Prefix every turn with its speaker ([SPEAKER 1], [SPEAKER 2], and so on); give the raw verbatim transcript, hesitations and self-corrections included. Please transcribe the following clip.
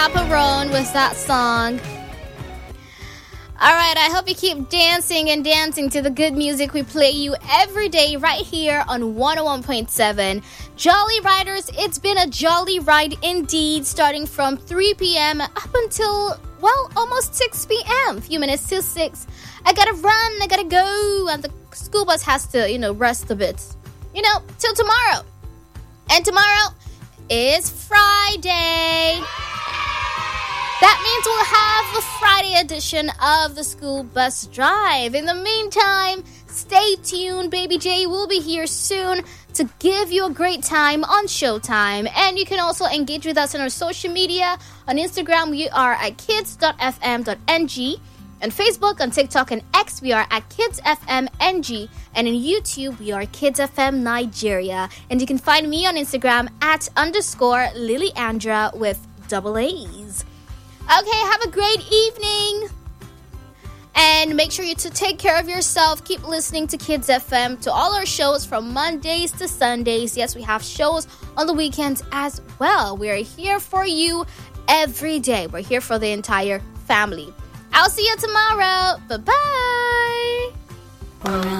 [SPEAKER 1] Chaperone with that song. All right, I hope you keep dancing and dancing to the good music we play you every day right here on one oh one point seven. Jolly Riders, it's been a jolly ride indeed, starting from three p.m. up until, well, almost six p.m. A few minutes till six. I gotta run, I gotta go, and the school bus has to, you know, rest a bit. You know, till tomorrow. And tomorrow is Friday. That means we'll have the Friday edition of the School Bus Drive. In the meantime, stay tuned. Baby J will be here soon to give you a great time on Showtime. And you can also engage with us on our social media. On Instagram, we are at kids dot f m dot n g. On Facebook, on TikTok, and X, we are at Kids F M N G. And on YouTube, we are Kids F M Nigeria. And you can find me on Instagram at underscore Lily Andra with double A's. Okay, have a great evening. And make sure you to take care of yourself. Keep listening to Kids F M, to all our shows from Mondays to Sundays. Yes, we have shows on the weekends as well. We are here for you every day. We're here for the entire family. I'll see you tomorrow. Bye-bye.